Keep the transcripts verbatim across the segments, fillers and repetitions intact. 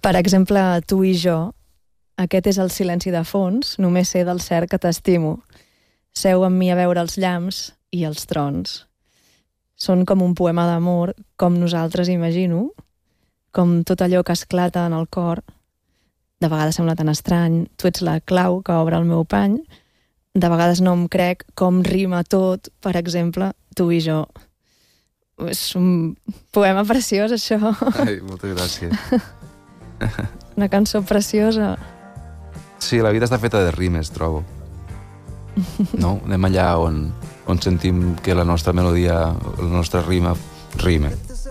Per exemple, Tu i jo, aquest és el silenci de fons, només sé del cert que t'estimo. Seu amb mi a veure els llamps i els trons. Són com un poema d'amor, com nosaltres imagino, com tot allò que esclata en el cor. De vegades sembla tan estrany, tu ets la clau que obre el meu pany. De vegades no em crec com rima tot, per exemple, Tu i jo. És un poema preciós, això. Ai, moltes gràcies. Una cançó preciosa. Sí, la vida està feta de rimes, trobo. No? Anem allà on, on sentim que la nostra melodia, la nostra rima, rima.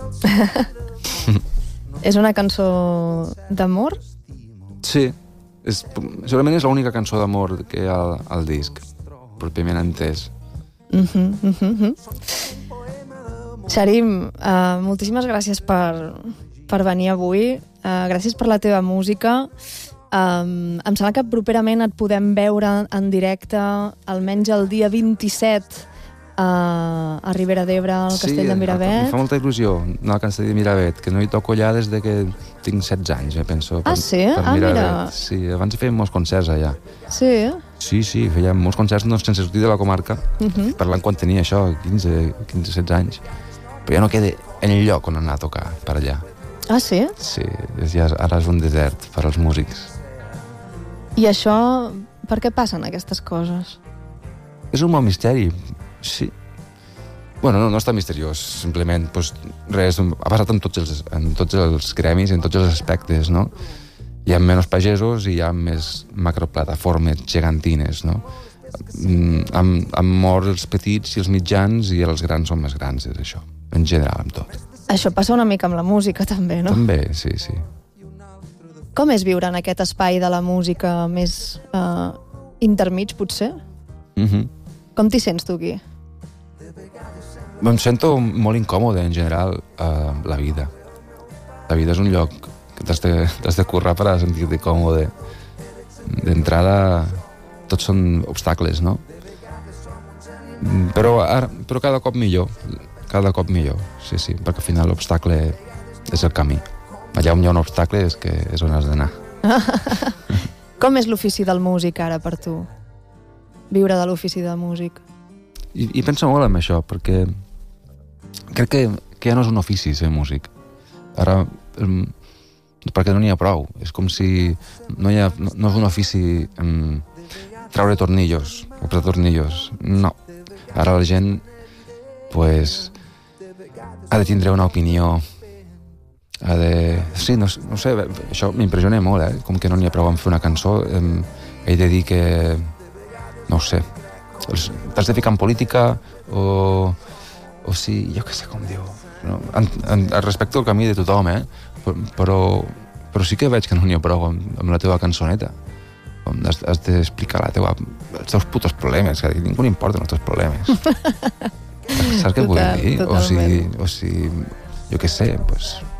És una cançó d'amor? Sí. És, segurament és l'única cançó d'amor que hi ha al, al disc, pròpiament entès. Uh-huh, uh-huh. Sharim, uh, moltíssimes gràcies per, per venir avui. Uh, gràcies per la teva música. Um, em sembla que properament et podem veure en directe almenys el dia vint-i-set uh, a Ribera d'Ebre, al sí, Castell de Miravet. Em fa molta il·lusió anar al Castell de Miravet, que no hi toco allà des de que tinc setze anys, eh, penso. Ah, per, sí? Per ah, mira. Sí, abans fèiem molts concerts allà. Sí? Sí, sí, fèiem molts concerts no, sense sortir de la comarca, Uh-huh. parlant quan tenia això, quinze, setze anys. Però ja no queda enlloc on anar a tocar per allà. Ah, sí? Sí, ja, ara és un desert per als músics. I això, per què passen aquestes coses? És un bon misteri, sí. Bueno, no, no està misteriós, simplement, doncs, res, ha passat en tots, els, en tots els gremis, en tots els aspectes, no? Hi ha menys pagesos i hi ha més macroplataformes gegantines, no? Han, han mort els petits i els mitjans i els grans són més grans, és això, en general, amb tot. Això passa una mica amb la música, també, no? També, sí, sí. Com és viure en aquest espai de la música més uh, intermig, potser? Mhm. Com t'hi sents tu aquí? Em sento molt incòmode, en general, a la vida. La vida és un lloc que t'has de, t'has de currar per a sentir-te còmode. D'entrada, tots són obstacles, no? Però, ara, però cada cop millor. Cada cop millor, sí, sí, perquè al final l'obstacle és el camí. Allà on hi ha un obstacle és, que és on has d'anar. Com és l'ofici del músic ara per tu? Viure de l'ofici del músic? I, i penso molt en això, perquè crec que, que ja no és un ofici ser músic. Ara, um, perquè no n'hi ha prou. És com si no, hi ha, no, no és un ofici um, treure tornillos, o per tornillos. No. Ara la gent pues, ha de tindre una opinió, ha de... Sí, no, no sé, això m'impressiona molt, eh? Com que no n'hi ha prou en fer una cançó. Um, he de dir que... No ho sé. T'has de ficar en política o... o si... Jo què sé com diu. No? En, en, respecto al camí de tothom, eh? Però, però sí que veig que no n'hi ha prou amb, amb la teva cançoneta. Has, has d'explicar la teva, els teus putos problemes, que a ningú n'importen els teus problemes. Saps què vull dir? O si, o si, jo què sé, pues,